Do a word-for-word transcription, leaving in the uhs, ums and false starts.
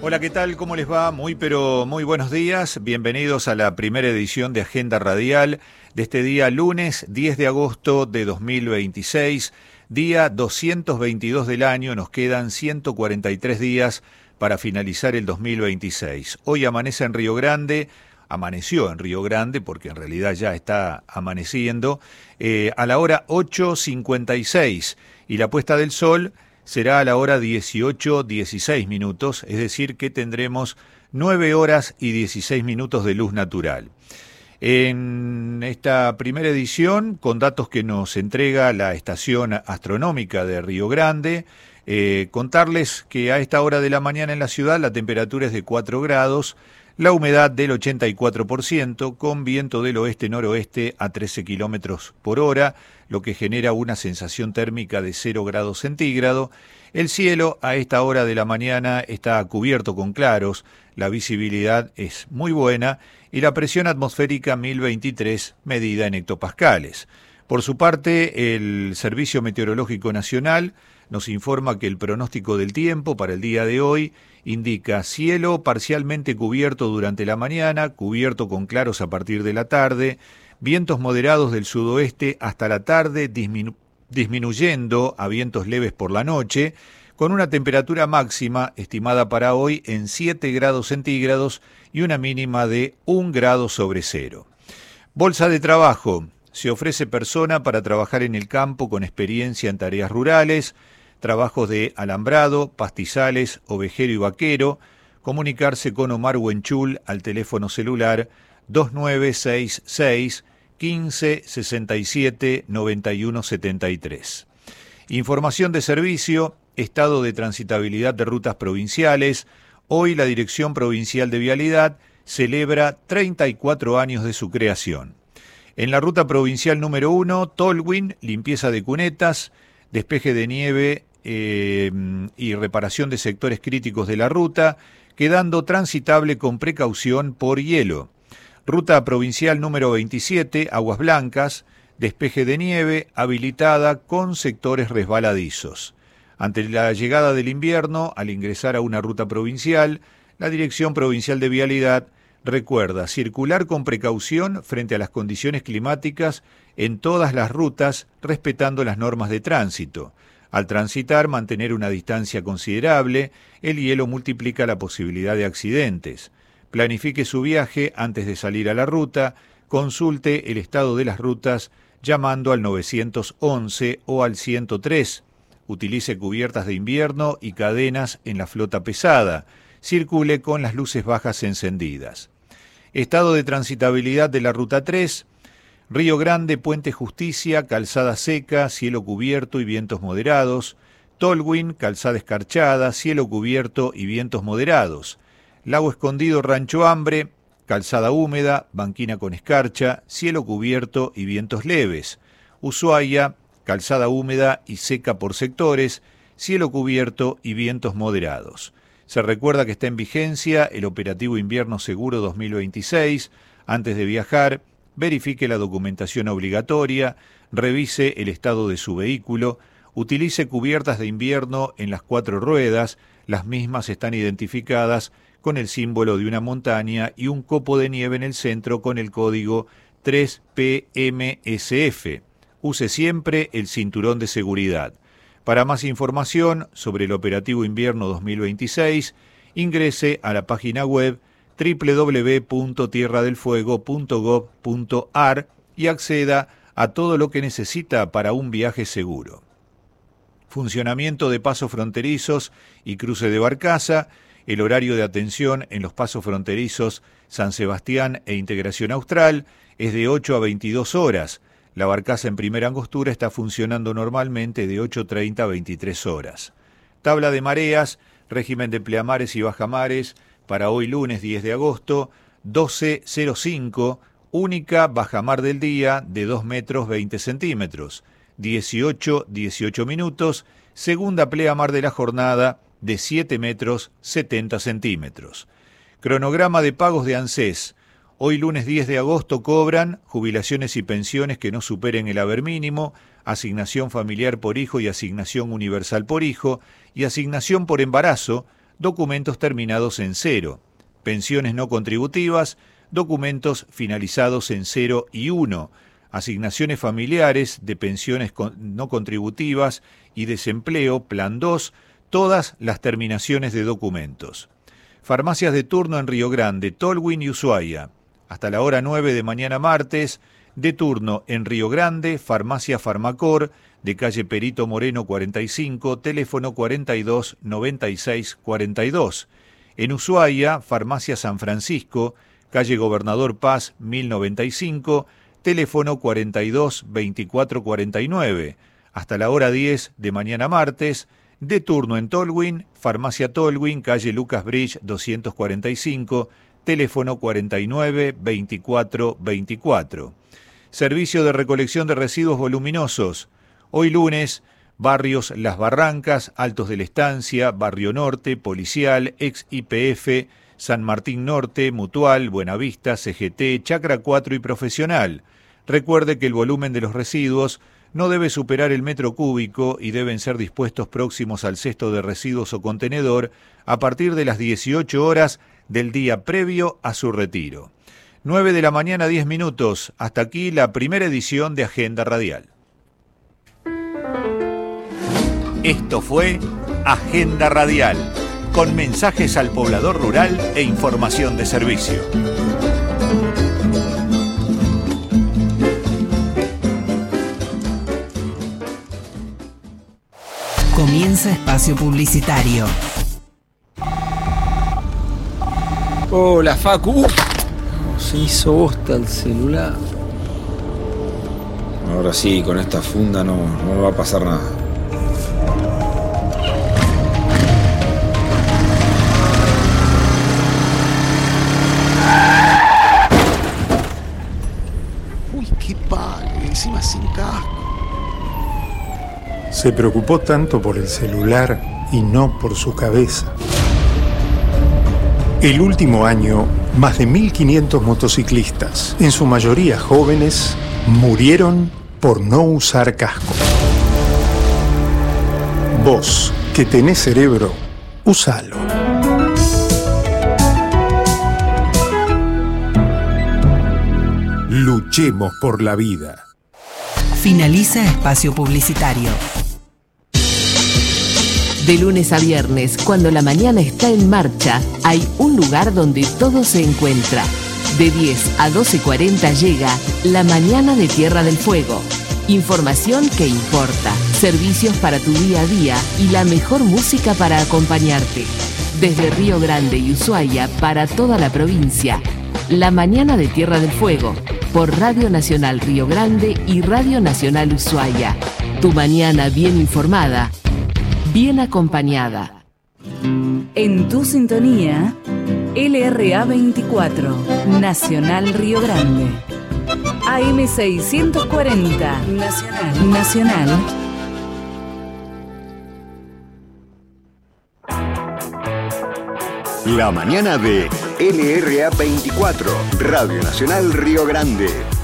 Hola, ¿qué tal? ¿Cómo les va? Muy pero muy buenos días. Bienvenidos a la primera edición de Agenda Radial de este día lunes diez de agosto de dos mil veintiséis, día doscientos veintidós del año. Nos quedan ciento cuarenta y tres días para finalizar el dos mil veintiséis. Hoy amanece en Río Grande, amaneció en Río Grande porque en realidad ya está amaneciendo, eh, a la hora ocho cincuenta y seis y la puesta del sol será a la hora dieciocho dieciséis minutos, es decir que tendremos nueve horas y dieciséis minutos de luz natural. En esta primera edición, con datos que nos entrega la Estación Astronómica de Río Grande, eh, contarles que a esta hora de la mañana en la ciudad la temperatura es de cuatro grados, la humedad del ochenta y cuatro por ciento, con viento del oeste-noroeste a trece kilómetros por hora, lo que genera una sensación térmica de cero grados centígrados. El cielo a esta hora de la mañana está cubierto con claros, la visibilidad es muy buena y la presión atmosférica mil veintitrés medida en hectopascales. Por su parte, el Servicio Meteorológico Nacional nos informa que el pronóstico del tiempo para el día de hoy indica cielo parcialmente cubierto durante la mañana, cubierto con claros a partir de la tarde, vientos moderados del sudoeste hasta la tarde, disminu- disminuyendo a vientos leves por la noche, con una temperatura máxima estimada para hoy en siete grados centígrados y una mínima de un grado sobre cero. Bolsa de trabajo. Se ofrece persona para trabajar en el campo con experiencia en tareas rurales, trabajos de alambrado, pastizales, ovejero y vaquero. Comunicarse con Omar Huenchul al teléfono celular dos nueve seis seis, quince, sesenta y siete, noventa y uno setenta y tres. Información de servicio, estado de transitabilidad de rutas provinciales. Hoy la Dirección Provincial de Vialidad celebra treinta y cuatro años de su creación. En la ruta provincial número uno, Tolwyn, limpieza de cunetas, despeje de nieve eh, y reparación de sectores críticos de la ruta, quedando transitable con precaución por hielo. Ruta provincial número veintisiete, Aguas Blancas, despeje de nieve, habilitada con sectores resbaladizos. Ante la llegada del invierno, al ingresar a una ruta provincial, la Dirección Provincial de Vialidad recuerda circular con precaución frente a las condiciones climáticas en todas las rutas, respetando las normas de tránsito. Al transitar, mantener una distancia considerable, el hielo multiplica la posibilidad de accidentes. Planifique su viaje antes de salir a la ruta, consulte el estado de las rutas llamando al nueve once o al ciento tres. Utilice cubiertas de invierno y cadenas en la flota pesada. Circule con las luces bajas encendidas. Estado de transitabilidad de la Ruta tres, Río Grande, Puente Justicia, calzada seca, cielo cubierto y vientos moderados. Tolwyn, calzada escarchada, cielo cubierto y vientos moderados. Lago Escondido, Rancho Hambre, calzada húmeda, banquina con escarcha, cielo cubierto y vientos leves. Ushuaia, calzada húmeda y seca por sectores, cielo cubierto y vientos moderados. Se recuerda que está en vigencia el operativo Invierno Seguro dos mil veintiséis. Antes de viajar, verifique la documentación obligatoria, revise el estado de su vehículo, utilice cubiertas de invierno en las cuatro ruedas, las mismas están identificadas con el símbolo de una montaña y un copo de nieve en el centro con el código tres P M S F. Use siempre el cinturón de seguridad. Para más información sobre el operativo invierno dos mil veintiséis, ingrese a la página web doble u doble u doble u punto tierra del fuego punto gob punto ar y acceda a todo lo que necesita para un viaje seguro. Funcionamiento de pasos fronterizos y cruce de barcaza. El horario de atención en los pasos fronterizos San Sebastián e Integración Austral es de ocho a veintidós horas. La barcaza en primera angostura está funcionando normalmente de ocho treinta a veintitrés horas. Tabla de mareas, régimen de pleamares y bajamares para hoy lunes diez de agosto, doce cero cinco, única bajamar del día de dos metros veinte centímetros, dieciocho dieciocho minutos, segunda pleamar de la jornada de siete metros setenta centímetros. Cronograma de pagos de ANSES. Hoy lunes diez de agosto cobran jubilaciones y pensiones que no superen el haber mínimo, asignación familiar por hijo y asignación universal por hijo, y asignación por embarazo, documentos terminados en cero, pensiones no contributivas, documentos finalizados en cero y uno, asignaciones familiares de pensiones no contributivas y desempleo, plan dos, todas las terminaciones de documentos. Farmacias de turno en Río Grande, Tolwyn y Ushuaia. Hasta la hora nueve de mañana martes, de turno en Río Grande, Farmacia Farmacor, de calle Perito Moreno cuarenta y cinco, teléfono cuarenta y dos noventa y seis cuarenta y dos. En Ushuaia, Farmacia San Francisco, calle Gobernador Paz mil noventa y cinco, teléfono cuarenta y dos veinticuatro cuarenta y nueve. Hasta la hora diez de mañana martes, de turno en Tolwyn, Farmacia Tolwyn, calle Lucas Bridge doscientos cuarenta y cinco, teléfono cuarenta y nueve veinticuatro veinticuatro. Servicio de recolección de residuos voluminosos. Hoy lunes, barrios Las Barrancas, Altos de la Estancia, Barrio Norte, Policial, ex I P F, San Martín Norte, Mutual, Buenavista, C G T, Chacra cuatro y Profesional. Recuerde que el volumen de los residuos no debe superar el metro cúbico y deben ser dispuestos próximos al cesto de residuos o contenedor a partir de las dieciocho horas del día previo a su retiro. nueve de la mañana, diez minutos. Hasta aquí la primera edición de Agenda Radial. Esto fue Agenda Radial, con mensajes al poblador rural e información de servicio. Comienza espacio publicitario. Hola, Facu. Uh, se hizo bosta el celular. Ahora sí, con esta funda no, no me va a pasar nada. Uy, qué palo, encima sin casco. Se preocupó tanto por el celular y no por su cabeza. El último año, más de mil quinientos motociclistas, en su mayoría jóvenes, murieron por no usar casco. Vos, que tenés cerebro, usalo. Luchemos por la vida. Finaliza espacio publicitario. De lunes a viernes, cuando la mañana está en marcha, hay un lugar donde todo se encuentra. De diez a doce cuarenta llega La Mañana de Tierra del Fuego. Información que importa, servicios para tu día a día y la mejor música para acompañarte. Desde Río Grande y Ushuaia para toda la provincia. La Mañana de Tierra del Fuego, por Radio Nacional Río Grande y Radio Nacional Ushuaia. Tu mañana bien informada, bien acompañada. En tu sintonía, L R A veinticuatro, Nacional Río Grande. A M seiscientos cuarenta, Nacional. Nacional. La mañana de L R A veinticuatro, Radio Nacional Río Grande.